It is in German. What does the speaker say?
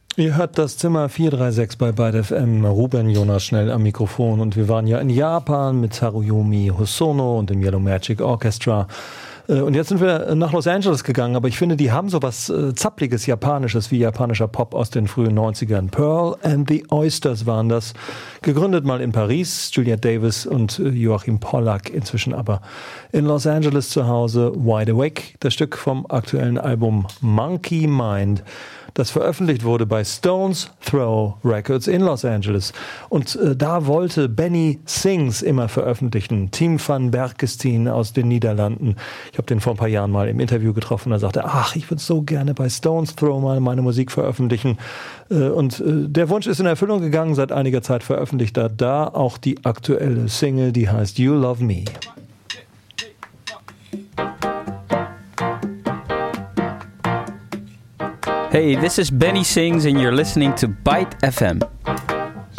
Ihr hört das Zimmer 436 bei Byte FM. Ruben Jonas schnell am Mikrofon. Und wir waren ja in Japan mit Haruyomi Hosono und dem Yellow Magic Orchestra. Und jetzt sind wir nach Los Angeles gegangen, aber ich finde, die haben so was Zappliges, Japanisches, wie japanischer Pop aus den frühen 90ern. Pearl and the Oysters waren das. Gegründet mal in Paris, Juliette Davis und Joachim Pollack, inzwischen aber in Los Angeles zu Hause. Wide Awake, das Stück vom aktuellen Album Monkey Mind, das veröffentlicht wurde bei Stones Throw Records in Los Angeles. Und da wollte Benny Sings immer veröffentlichen. Tim van Berkestein aus den Niederlanden. Ich habe den vor ein paar Jahren mal im Interview getroffen. Er sagte, ich würde so gerne bei Stones Throw mal meine Musik veröffentlichen. Und der Wunsch ist in Erfüllung gegangen. Seit einiger Zeit veröffentlicht er da auch die aktuelle Single, die heißt You Love Me. Hey, this is Benny Sings and you're listening to Byte FM.